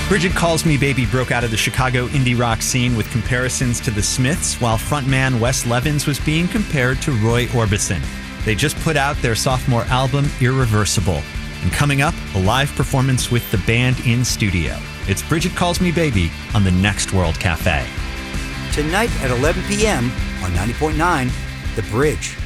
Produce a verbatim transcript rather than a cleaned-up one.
Bridget Calls Me Baby broke out of the Chicago indie rock scene with comparisons to the Smiths, while frontman Wes Levins was being compared to Roy Orbison. They just put out their sophomore album, Irreversible. And coming up, a live performance with the band in studio. It's Bridget Calls Me Baby on the Next World Cafe. Tonight at eleven p.m. on ninety point nine The Bridge.